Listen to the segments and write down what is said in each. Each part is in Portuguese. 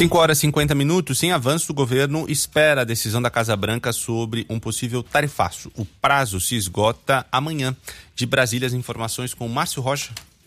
5h50, em avanço, o governo espera a decisão da Casa Branca sobre um possível tarifaço. O prazo se esgota amanhã. De Brasília, as informações com Márcio Rocha.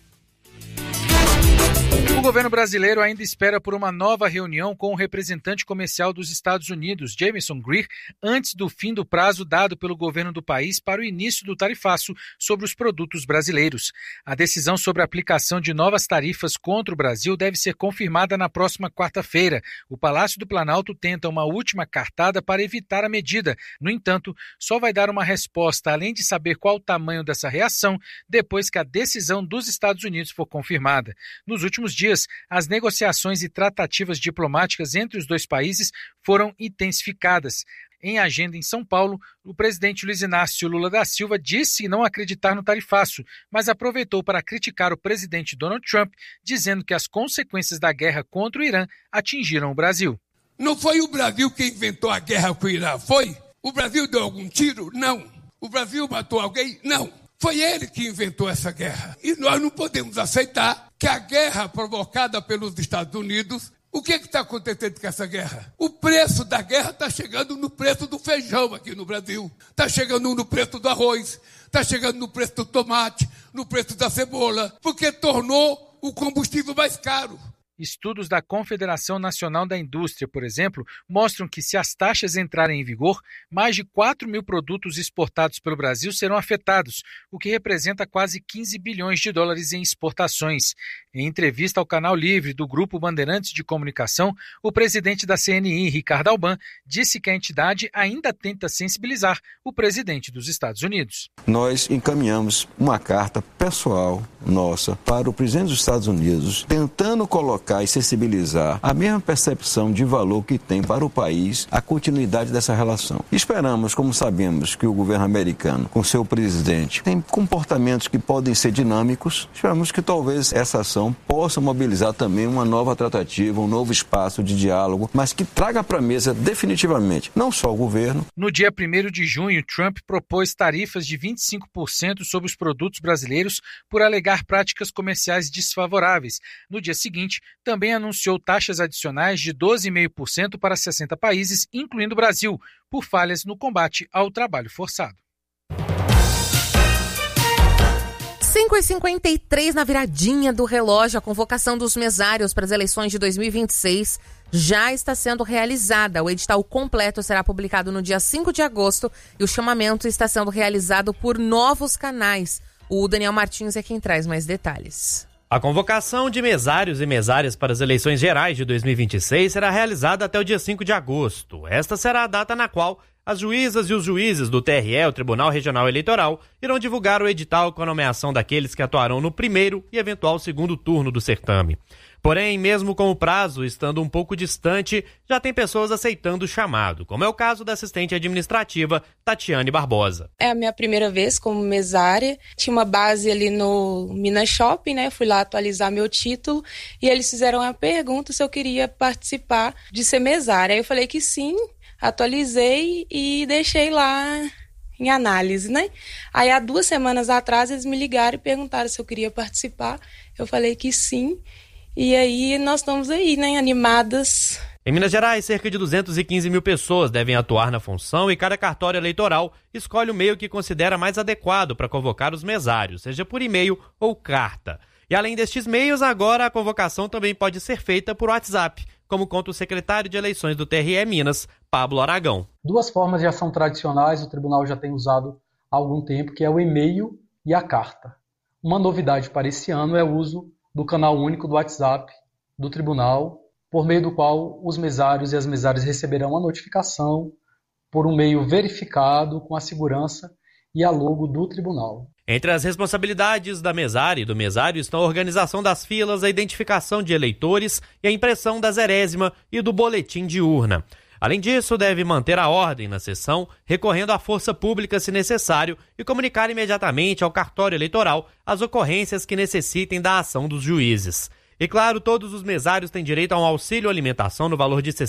O governo brasileiro ainda espera por uma nova reunião com o representante comercial dos Estados Unidos, Jamieson Greer, antes do fim do prazo dado pelo governo do país para o início do tarifaço sobre os produtos brasileiros. A decisão sobre a aplicação de novas tarifas contra o Brasil deve ser confirmada na próxima quarta-feira. O Palácio do Planalto tenta uma última cartada para evitar a medida. No entanto, só vai dar uma resposta, além de saber qual o tamanho dessa reação, depois que a decisão dos Estados Unidos for confirmada. Nos últimos dias, as negociações e tratativas diplomáticas entre os dois países foram intensificadas. Em agenda em São Paulo, o presidente Luiz Inácio Lula da Silva disse não acreditar no tarifaço, mas aproveitou para criticar o presidente Donald Trump, dizendo que as consequências da guerra contra o Irã atingiram o Brasil. Não foi o Brasil que inventou a guerra com o Irã, foi? O Brasil deu algum tiro? Não. O Brasil matou alguém? Não. Foi ele que inventou essa guerra. E nós não podemos aceitar que a guerra provocada pelos Estados Unidos... O que está acontecendo com essa guerra? O preço da guerra está chegando no preço do feijão aqui no Brasil. Está chegando no preço do arroz. Está chegando no preço do tomate, no preço da cebola. Porque tornou o combustível mais caro. Estudos da Confederação Nacional da Indústria, por exemplo, mostram que se as taxas entrarem em vigor, mais de 4 mil produtos exportados pelo Brasil serão afetados, o que representa quase 15 bilhões de dólares em exportações. Em entrevista ao Canal Livre do Grupo Bandeirantes de Comunicação, o presidente da CNI, Ricardo Alban, disse que a entidade ainda tenta sensibilizar o presidente dos Estados Unidos. Nós encaminhamos uma carta pessoal nossa para o presidente dos Estados Unidos, tentando colocar e sensibilizar a mesma percepção de valor que tem para o país a continuidade dessa relação. Esperamos, como sabemos, que o governo americano, com seu presidente, tem comportamentos que podem ser dinâmicos. Esperamos que talvez essa ação possa mobilizar também uma nova tratativa, um novo espaço de diálogo, mas que traga para a mesa definitivamente, não só o governo. No dia 1º de junho, Trump propôs tarifas de 25% sobre os produtos brasileiros por alegar práticas comerciais desfavoráveis. No dia seguinte, também anunciou taxas adicionais de 12,5% para 60 países, incluindo o Brasil, por falhas no combate ao trabalho forçado. 5h53 na viradinha do relógio. A convocação dos mesários para as eleições de 2026 já está sendo realizada. O edital completo será publicado no dia 5 de agosto e o chamamento está sendo realizado por novos canais. O Daniel Martins é quem traz mais detalhes. A convocação de mesários e mesárias para as eleições gerais de 2026 será realizada até o dia 5 de agosto. Esta será a data na qual as juízas e os juízes do TRE, o Tribunal Regional Eleitoral, irão divulgar o edital com a nomeação daqueles que atuarão no primeiro e eventual segundo turno do certame. Porém, mesmo com o prazo estando um pouco distante, já tem pessoas aceitando o chamado, como é o caso da assistente administrativa Tatiane Barbosa. É a minha primeira vez como mesária. Tinha uma base ali no Minas Shopping, né? Fui lá atualizar meu título e eles fizeram uma pergunta se eu queria participar de ser mesária. Aí eu falei que sim, atualizei e deixei lá em análise, né? Aí há 2 semanas atrás eles me ligaram e perguntaram se eu queria participar. Eu falei que sim. E aí nós estamos aí, né, animadas. Em Minas Gerais, cerca de 215 mil pessoas devem atuar na função e cada cartório eleitoral escolhe o meio que considera mais adequado para convocar os mesários, seja por e-mail ou carta. E além destes meios, agora a convocação também pode ser feita por WhatsApp, como conta o secretário de eleições do TRE Minas, Pablo Aragão. 2 formas de ação tradicionais o tribunal já tem usado há algum tempo, que é o e-mail e a carta. Uma novidade para esse ano é o uso do canal único do WhatsApp do tribunal, por meio do qual os mesários e as mesárias receberão a notificação por um meio verificado com a segurança e a logo do tribunal. Entre as responsabilidades da mesária e do mesário estão a organização das filas, a identificação de eleitores e a impressão da zerésima e do boletim de urna. Além disso, deve manter a ordem na sessão, recorrendo à força pública se necessário e comunicar imediatamente ao cartório eleitoral as ocorrências que necessitem da ação dos juízes. E claro, todos os mesários têm direito a um auxílio alimentação no valor de R$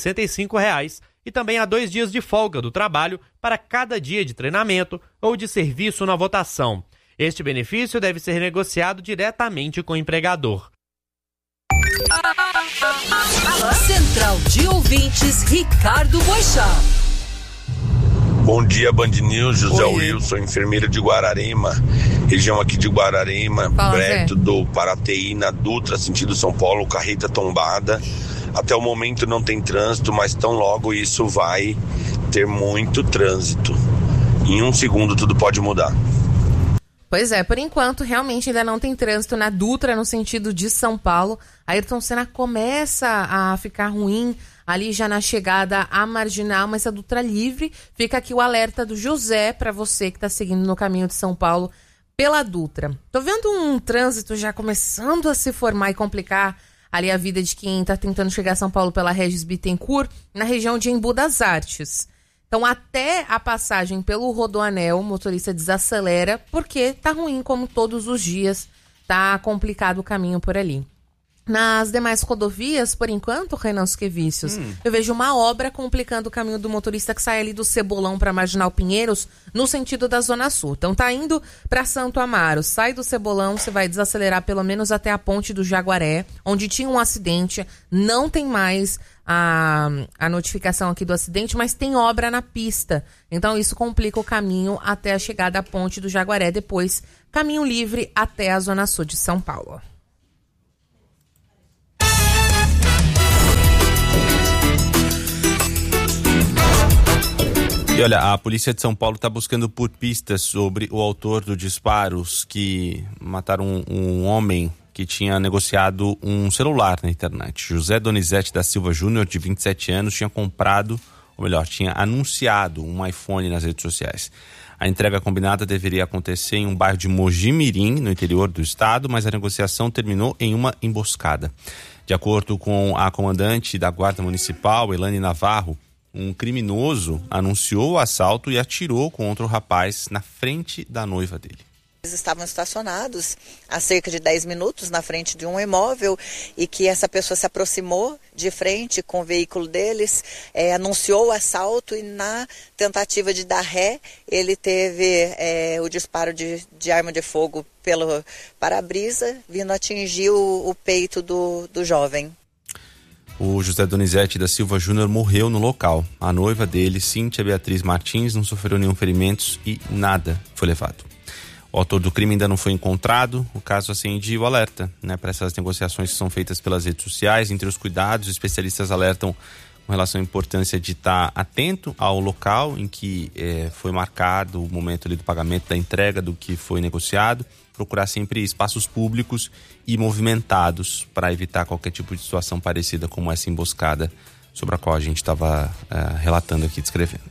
65 e também a 2 dias de folga do trabalho para cada dia de treinamento ou de serviço na votação. Este benefício deve ser negociado diretamente com o empregador. Central ouvintes, Ricardo Boixá. Bom dia, Band News, José Wilson, enfermeiro de Guararema, região aqui de Guararema, perto do Paraty, na Dutra, sentido São Paulo, carreta tombada. Até o momento não tem trânsito, mas tão logo isso vai ter muito trânsito. Em um segundo tudo pode mudar. Pois é, por enquanto realmente ainda não tem trânsito na Dutra no sentido de São Paulo. A Ayrton Senna começa a ficar ruim ali já na chegada à Marginal, mas a Dutra livre. Fica aqui o alerta do José para você que está seguindo no caminho de São Paulo pela Dutra. Tô vendo um trânsito já começando a se formar e complicar ali a vida de quem está tentando chegar a São Paulo pela Regis Bittencourt, na região de Embu das Artes. Então, até a passagem pelo Rodoanel, o motorista desacelera, porque tá ruim, como todos os dias, tá complicado o caminho por ali. Nas demais rodovias, por enquanto, Renan Suquevicius, eu vejo uma obra complicando o caminho do motorista que sai ali do Cebolão para Marginal Pinheiros, no sentido da Zona Sul. Então tá indo para Santo Amaro, sai do Cebolão, você vai desacelerar pelo menos até a ponte do Jaguaré, onde tinha um acidente, não tem mais a notificação aqui do acidente, mas tem obra na pista. Então isso complica o caminho até a chegada à ponte do Jaguaré, depois caminho livre até a Zona Sul de São Paulo. E olha, a polícia de São Paulo está buscando por pistas sobre o autor dos disparos que mataram um homem que tinha negociado um celular na internet. José Donizete da Silva Júnior, de 27 anos, tinha comprado, ou melhor, tinha anunciado um iPhone nas redes sociais. A entrega combinada deveria acontecer em um bairro de Mogi Mirim, no interior do estado, mas a negociação terminou em uma emboscada. De acordo com a comandante da Guarda Municipal, Elane Navarro, um criminoso anunciou o assalto e atirou contra o rapaz na frente da noiva dele. Eles estavam estacionados há cerca de 10 minutos na frente de um imóvel e que essa pessoa se aproximou de frente com o veículo deles, anunciou o assalto e na tentativa de dar ré, ele teve o disparo de arma de fogo pelo para-brisa, vindo atingir o peito do jovem. O José Donizete da Silva Júnior morreu no local. A noiva dele, Cíntia Beatriz Martins, não sofreu nenhum ferimento e nada foi levado. O autor do crime ainda não foi encontrado. O caso acende o alerta, para essas negociações que são feitas pelas redes sociais. Entre os cuidados, especialistas alertam com relação à importância de estar atento ao local em que foi marcado o momento ali do pagamento, da entrega do que foi negociado. Procurar sempre espaços públicos e movimentados para evitar qualquer tipo de situação parecida como essa emboscada sobre a qual a gente estava relatando aqui, descrevendo.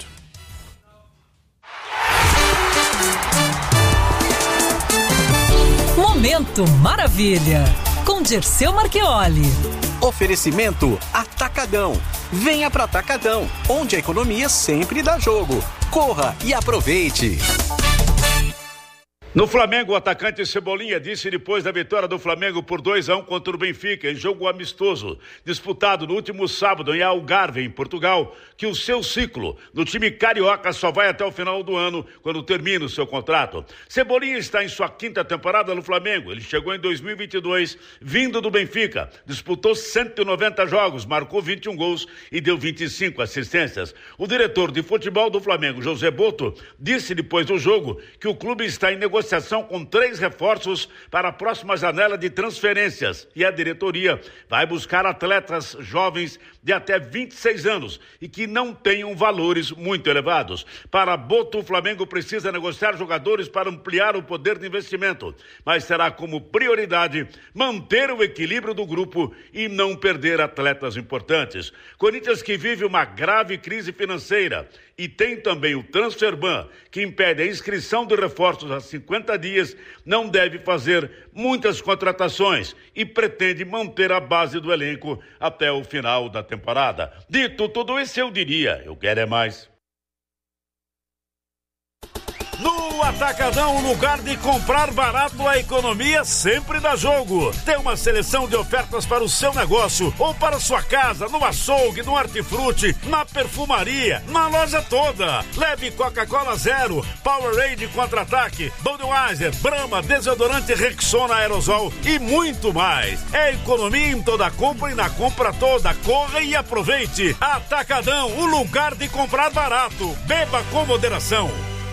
Momento Maravilha, com Dirceu Marchioli. Oferecimento Atacadão. Venha para Atacadão, onde a economia sempre dá jogo. Corra e aproveite. No Flamengo, o atacante Cebolinha disse depois da vitória do Flamengo por 2-1 contra o Benfica, em jogo amistoso, disputado no último sábado em Algarve, em Portugal, que o seu ciclo no time carioca só vai até o final do ano, quando termina o seu contrato. Cebolinha está em sua 5ª temporada no Flamengo. Ele chegou em 2022, vindo do Benfica, disputou 190 jogos, marcou 21 gols e deu 25 assistências. O diretor de futebol do Flamengo, José Boto, disse depois do jogo que o clube está em negociação com 3 reforços para a próxima janela de transferências e a diretoria vai buscar atletas jovens de até 26 anos e que não tenham valores muito elevados. Para Boto, o Flamengo precisa negociar jogadores para ampliar o poder de investimento, mas terá como prioridade manter o equilíbrio do grupo e não perder atletas importantes. Corinthians, que vive uma grave crise financeira, e tem também o Transferban, que impede a inscrição de reforços há 50 dias, não deve fazer muitas contratações e pretende manter a base do elenco até o final da temporada. Dito tudo isso, eu diria, eu quero é mais. No Atacadão, o lugar de comprar barato, a economia sempre dá jogo. Tem uma seleção de ofertas para o seu negócio ou para sua casa, no açougue, no hortifruti, na perfumaria, na loja toda. Leve Coca-Cola Zero, Powerade Contra-Ataque, Budweiser, Brahma, desodorante Rexona Aerosol e muito mais. É economia em toda compra e na compra toda. Corra e aproveite. Atacadão, o lugar de comprar barato. Beba com moderação.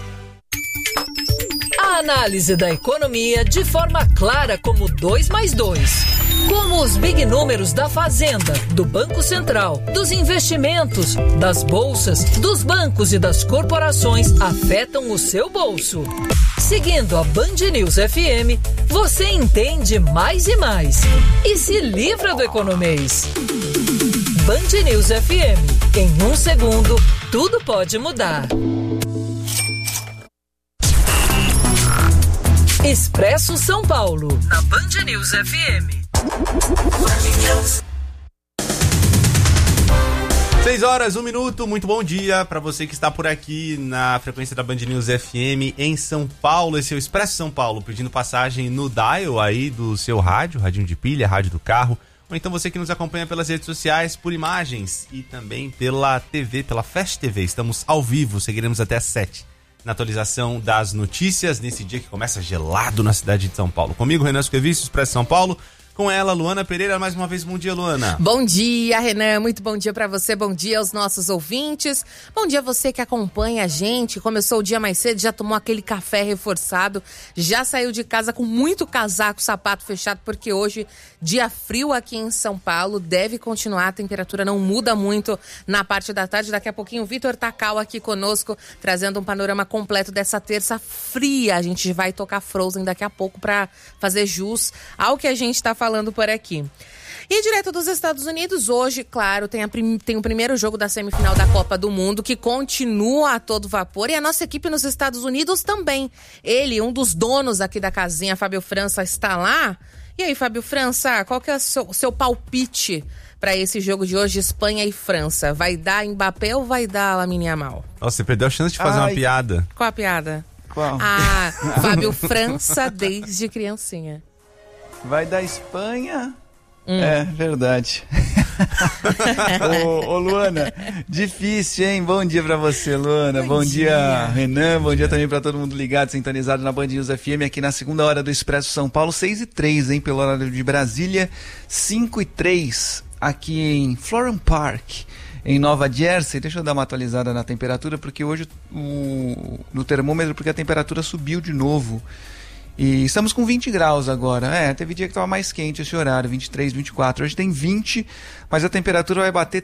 A análise da economia de forma clara como 2+2. Como os big números da Fazenda, do Banco Central, dos investimentos, das bolsas, dos bancos e das corporações afetam o seu bolso. Seguindo a Band News FM, você entende mais e mais. E se livra do economês. Band News FM. Em 1 segundo, tudo pode mudar. Expresso São Paulo, na Band News FM. 6 horas, 1 minuto, muito bom dia para você que está por aqui na frequência da Band News FM em São Paulo. Esse é o Expresso São Paulo, pedindo passagem no dial aí do seu rádio, radinho de pilha, rádio do carro, ou então você que nos acompanha pelas redes sociais, por imagens e também pela TV, pela Fast TV. Estamos ao vivo, seguiremos até às 7. Na atualização das notícias, nesse dia que começa gelado na cidade de São Paulo. Comigo, Renan Esquevício, Expresso São Paulo. Com ela, Luana Pereira, mais uma vez, bom dia, Luana. Bom dia, Renan, muito bom dia pra você, bom dia aos nossos ouvintes, bom dia a você que acompanha a gente, começou o dia mais cedo, já tomou aquele café reforçado, já saiu de casa com muito casaco, sapato fechado, porque hoje, dia frio aqui em São Paulo, deve continuar, a temperatura não muda muito na parte da tarde. Daqui a pouquinho o Vitor Takal aqui conosco, trazendo um panorama completo dessa terça fria. A gente vai tocar Frozen daqui a pouco pra fazer jus ao que a gente tá falando por aqui. E direto dos Estados Unidos, hoje, claro, tem o primeiro jogo da semifinal da Copa do Mundo, que continua a todo vapor, e a nossa equipe nos Estados Unidos também. Ele, um dos donos aqui da casinha, Fábio França, está lá. E aí, Fábio França, qual que é o seu palpite para esse jogo de hoje, Espanha e França? Vai dar Mbappé ou vai dar Lamine Yamal? Nossa, você perdeu a chance de fazer uma piada. Qual a piada? Qual? Ah, Fábio França desde criancinha. Vai dar Espanha? É, verdade. Ô, Luana, difícil, hein? Bom dia pra você, Luana. Bom dia, Renan. Bom dia também pra todo mundo ligado, sintonizado na Band News FM, aqui na segunda hora do Expresso São Paulo, 6h03, hein? Pelo horário de Brasília, 5h03, aqui em Florham Park, em Nova Jersey. Deixa eu dar uma atualizada na temperatura, porque hoje no termômetro, porque a temperatura subiu de novo. E estamos com 20 graus agora. Teve dia que estava mais quente esse horário, 23, 24. Hoje tem 20, mas a temperatura vai bater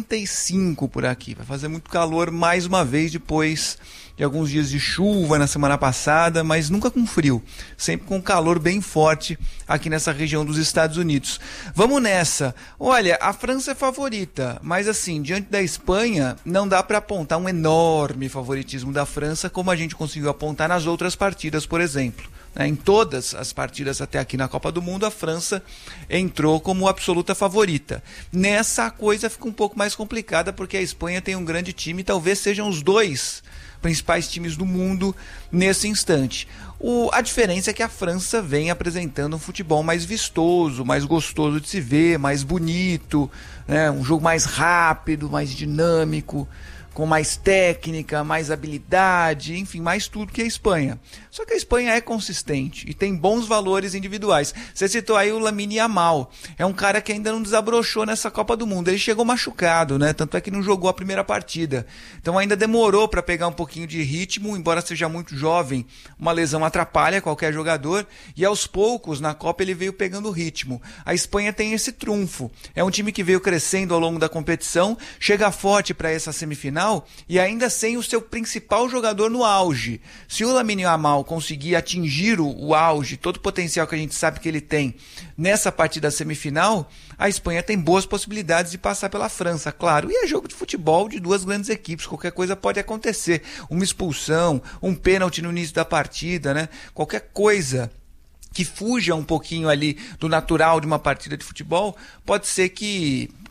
35 por aqui. Vai fazer muito calor mais uma vez depois de alguns dias de chuva na semana passada, mas nunca com frio. Sempre com calor bem forte aqui nessa região dos Estados Unidos. Vamos nessa. Olha, a França é favorita, mas assim, diante da Espanha, não dá para apontar um enorme favoritismo da França, como a gente conseguiu apontar nas outras partidas, por exemplo. Em todas as partidas até aqui na Copa do Mundo, a França entrou como absoluta favorita. Nessa, a coisa fica um pouco mais complicada, porque a Espanha tem um grande time, talvez sejam os dois principais times do mundo nesse instante. A diferença é que a França vem apresentando um futebol mais vistoso, mais gostoso de se ver, mais bonito, né? Um jogo mais rápido, mais dinâmico, com mais técnica, mais habilidade, enfim, mais tudo que a Espanha. Só que a Espanha é consistente e tem bons valores individuais. Você citou aí o Lamine Yamal. É um cara que ainda não desabrochou nessa Copa do Mundo. Ele chegou machucado, né? Tanto é que não jogou a primeira partida. Então ainda demorou para pegar um pouquinho de ritmo, embora seja muito jovem. Uma lesão atrapalha qualquer jogador. E aos poucos, na Copa, ele veio pegando ritmo. A Espanha tem esse trunfo. É um time que veio crescendo ao longo da competição, chega forte para essa semifinal, e ainda sem o seu principal jogador no auge. Se o Lamine Yamal conseguir atingir o auge, todo o potencial que a gente sabe que ele tem nessa partida semifinal, a Espanha tem boas possibilidades de passar pela França, claro. E é jogo de futebol de duas grandes equipes, qualquer coisa pode acontecer. Uma expulsão, um pênalti no início da partida, né? Qualquer coisa que fuja um pouquinho ali do natural de uma partida de futebol, pode ser que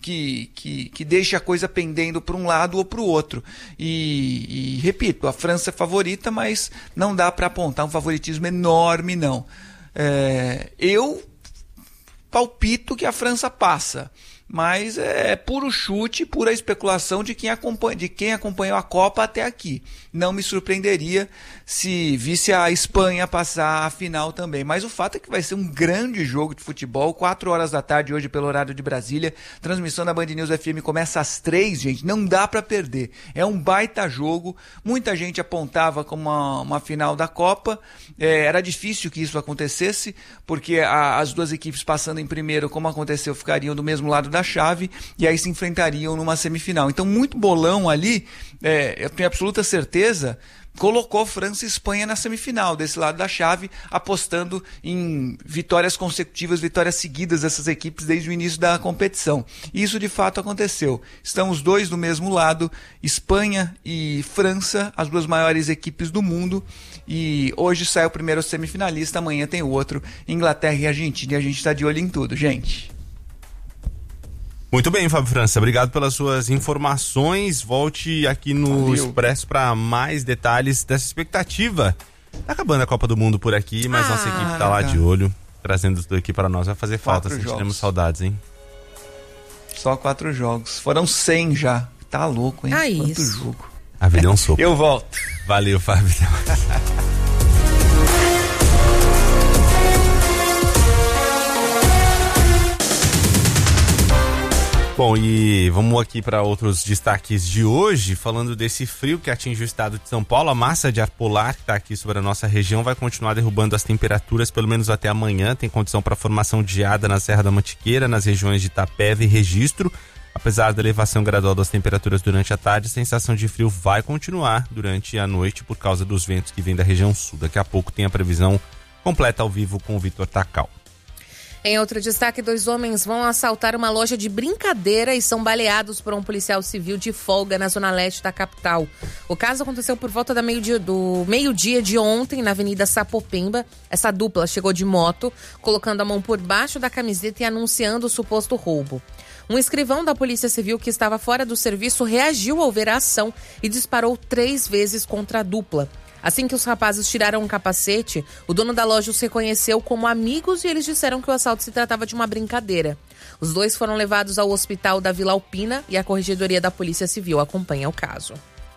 que deixe a coisa pendendo para um lado ou para o outro. E repito, a França é favorita, mas não dá para apontar um favoritismo enorme, não. Eu palpito que a França passa, mas é puro chute, pura especulação de quem acompanhou a Copa até aqui. Não me surpreenderia se visse a Espanha passar a final também. Mas o fato é que vai ser um grande jogo de futebol, 4 horas da tarde hoje pelo horário de Brasília. Transmissão da Band News FM começa às 3, gente, não dá para perder. É um baita jogo, muita gente apontava como uma final da Copa. Era difícil que isso acontecesse, porque as duas equipes passando em primeiro, como aconteceu, ficariam do mesmo lado da chave e aí se enfrentariam numa semifinal. Então, muito bolão ali, eu tenho absoluta certeza, colocou França e Espanha na semifinal, desse lado da chave, apostando em vitórias consecutivas, vitórias seguidas dessas equipes desde o início da competição. E isso de fato aconteceu. Estão os dois do mesmo lado, Espanha e França, as duas maiores equipes do mundo, e hoje sai o primeiro semifinalista, amanhã tem o outro, Inglaterra e Argentina, e a gente está de olho em tudo, gente. Muito bem, Fábio França, obrigado pelas suas informações. Volte aqui no Expresso para mais detalhes dessa expectativa. Tá acabando a Copa do Mundo por aqui, mas nossa equipe tá lá de olho, trazendo tudo aqui para nós. Vai fazer falta, sentiremos saudades, hein? Só 4 jogos. Foram 100 já. Tá louco, hein? Quanto isso. jogo. A vida é um soco. Eu volto. Valeu, Fábio. Bom, e vamos aqui para outros destaques de hoje, falando desse frio que atinge o estado de São Paulo. A massa de ar polar que está aqui sobre a nossa região vai continuar derrubando as temperaturas pelo menos até amanhã. Tem condição para formação de geada na Serra da Mantiqueira, nas regiões de Itapeva e Registro. Apesar da elevação gradual das temperaturas durante a tarde, a sensação de frio vai continuar durante a noite por causa dos ventos que vêm da região sul. Daqui a pouco tem a previsão completa ao vivo com o Vitor Tacal. Em outro destaque, 2 homens vão assaltar uma loja de brincadeira e são baleados por um policial civil de folga na zona leste da capital. O caso aconteceu por volta do meio-dia de ontem na Avenida Sapopemba. Essa dupla chegou de moto, colocando a mão por baixo da camiseta e anunciando o suposto roubo. Um escrivão da Polícia Civil que estava fora do serviço reagiu ao ver a ação e disparou 3 vezes contra a dupla. Assim que os rapazes tiraram o capacete, o dono da loja os reconheceu como amigos e eles disseram que o assalto se tratava de uma brincadeira. Os 2 foram levados ao hospital da Vila Alpina e a Corregedoria da Polícia Civil acompanha o caso.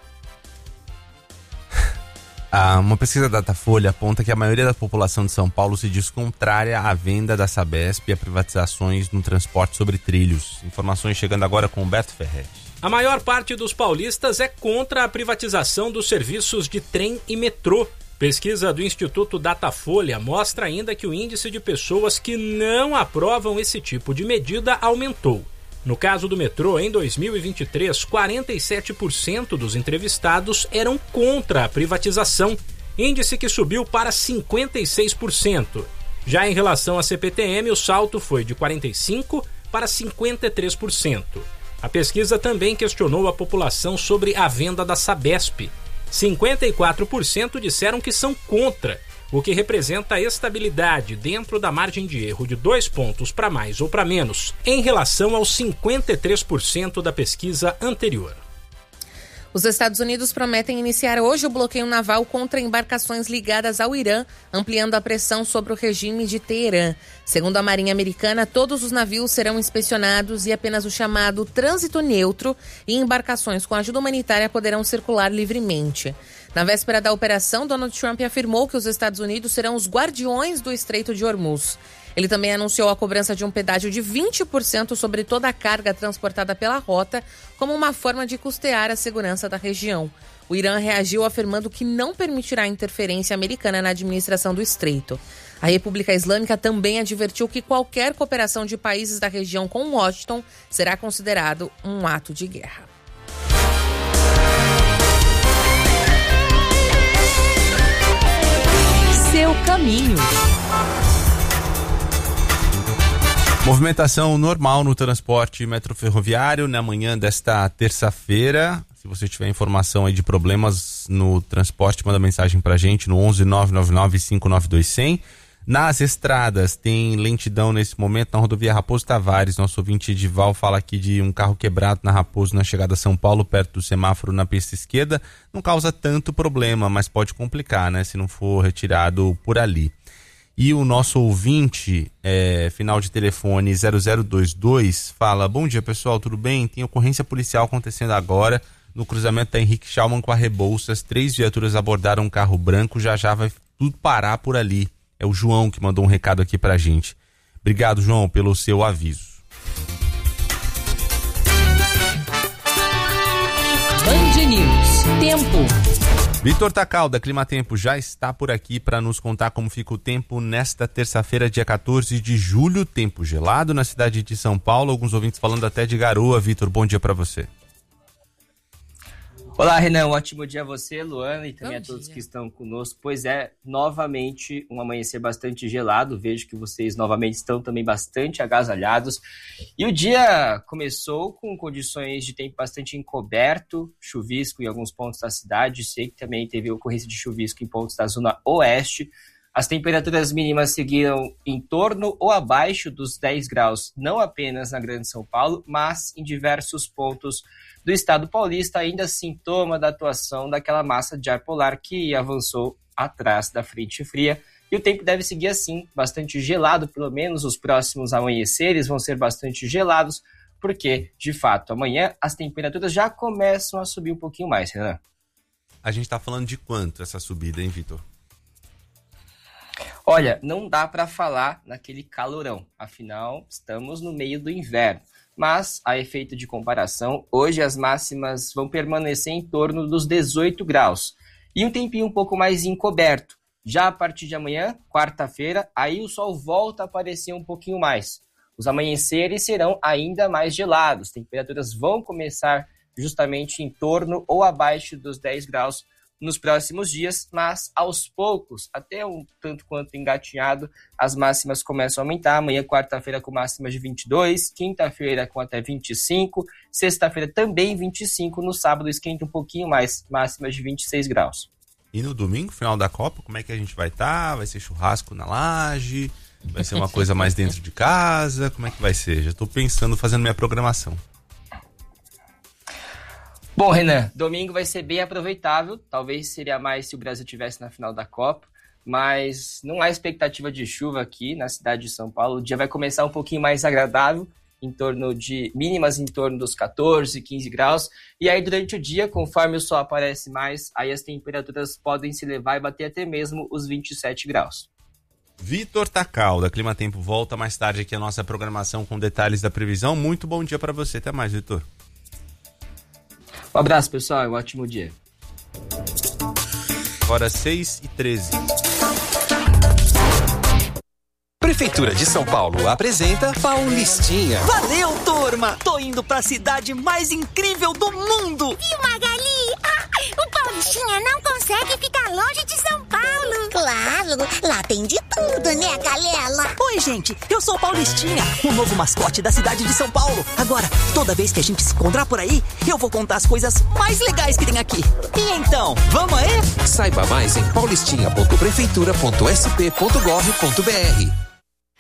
Uma pesquisa da Datafolha aponta que a maioria da população de São Paulo se diz contrária à venda da Sabesp e a privatizações no transporte sobre trilhos. Informações chegando agora com Humberto Ferretti. A maior parte dos paulistas é contra a privatização dos serviços de trem e metrô. Pesquisa do Instituto Datafolha mostra ainda que o índice de pessoas que não aprovam esse tipo de medida aumentou. No caso do metrô, em 2023, 47% dos entrevistados eram contra a privatização, índice que subiu para 56%. Já em relação à CPTM, o salto foi de 45% para 53%. A pesquisa também questionou a população sobre a venda da Sabesp. 54% disseram que são contra, o que representa a estabilidade dentro da margem de erro de 2 pontos para mais ou para menos, em relação aos 53% da pesquisa anterior. Os Estados Unidos prometem iniciar hoje o bloqueio naval contra embarcações ligadas ao Irã, ampliando a pressão sobre o regime de Teherã. Segundo a Marinha Americana, todos os navios serão inspecionados e apenas o chamado trânsito neutro e embarcações com ajuda humanitária poderão circular livremente. Na véspera da operação, Donald Trump afirmou que os Estados Unidos serão os guardiões do Estreito de Hormuz. Ele também anunciou a cobrança de um pedágio de 20% sobre toda a carga transportada pela rota, como uma forma de custear a segurança da região. O Irã reagiu afirmando que não permitirá interferência americana na administração do estreito. A República Islâmica também advertiu que qualquer cooperação de países da região com Washington será considerado um ato de guerra. Seu caminho. Movimentação normal no transporte metroferroviário na manhã desta terça-feira. Se você tiver informação aí de problemas no transporte, manda mensagem pra gente no 11 999 592 100. Nas estradas, tem lentidão nesse momento na rodovia Raposo Tavares. Nosso ouvinte Edival fala aqui de um carro quebrado na Raposo, na chegada a São Paulo, perto do semáforo na pista esquerda. Não causa tanto problema, mas pode complicar, né? Se não for retirado por ali. E o nosso ouvinte, final de telefone 0022, fala: bom dia, pessoal, tudo bem? Tem ocorrência policial acontecendo agora no cruzamento da Henrique Schaumann com a Rebouças. 3 viaturas abordaram um carro branco, já vai tudo parar por ali. É o João que mandou um recado aqui pra gente. Obrigado, João, pelo seu aviso. Band News. Tempo. Vitor Tacal, da Climatempo, já está por aqui para nos contar como fica o tempo nesta terça-feira, dia 14 de julho. Tempo gelado na cidade de São Paulo. Alguns ouvintes falando até de garoa. Vitor, bom dia para você. Olá, Renan, um ótimo dia a você, Luana, e também a todos que estão conosco. Pois é, novamente um amanhecer bastante gelado, vejo que vocês novamente estão também bastante agasalhados. E o dia começou com condições de tempo bastante encoberto, chuvisco em alguns pontos da cidade, sei que também teve ocorrência de chuvisco em pontos da zona oeste. As temperaturas mínimas seguiram em torno ou abaixo dos 10 graus, não apenas na Grande São Paulo, mas em diversos pontos do estado paulista, ainda sintoma da atuação daquela massa de ar polar que avançou atrás da frente fria. E o tempo deve seguir assim, bastante gelado, pelo menos os próximos amanheceres vão ser bastante gelados, porque, de fato, amanhã as temperaturas já começam a subir um pouquinho mais, Renan. A gente está falando de quanto essa subida, hein, Vitor? Olha, não dá para falar naquele calorão, afinal, estamos no meio do inverno. Mas, a efeito de comparação, hoje as máximas vão permanecer em torno dos 18 graus. E um tempinho um pouco mais encoberto. Já a partir de amanhã, quarta-feira, aí o sol volta a aparecer um pouquinho mais. Os amanheceres serão ainda mais gelados. Temperaturas vão começar justamente em torno ou abaixo dos 10 graus nos próximos dias, mas aos poucos, até um tanto quanto engatinhado, as máximas começam a aumentar. Amanhã, quarta-feira, com máximas de 22, quinta-feira com até 25, sexta-feira também 25, no sábado esquenta um pouquinho mais, máximas de 26 graus. E no domingo, final da Copa, como é que a gente vai estar? Vai ser churrasco na laje? Vai ser uma coisa mais dentro de casa? Como é que vai ser? Já estou pensando, fazendo minha programação. Bom, Renan, domingo vai ser bem aproveitável, talvez seria mais se o Brasil estivesse na final da Copa, mas não há expectativa de chuva aqui na cidade de São Paulo. O dia vai começar um pouquinho mais agradável, em torno de mínimas em torno dos 14, 15 graus, e aí durante o dia, conforme o sol aparece mais, aí as temperaturas podem se elevar e bater até mesmo os 27 graus. Vitor Tacal, da Climatempo, volta mais tarde aqui a nossa programação com detalhes da previsão. Muito bom dia para você, até mais, Vitor. Um abraço, pessoal, um ótimo dia. Hora 6h13. Prefeitura de São Paulo apresenta Paulistinha. Valeu, turma! Tô indo pra cidade mais incrível do mundo! Viu, Magali? O Paulistinha não consegue ficar longe de São Paulo! Claro, lá tem de tudo, né, Galela? Oi, gente, eu sou o Paulistinha, o novo mascote da cidade de São Paulo. Agora, toda vez que a gente se encontrar por aí, eu vou contar as coisas mais legais que tem aqui. E então, vamos aí? Saiba mais em paulistinha.prefeitura.sp.gov.br.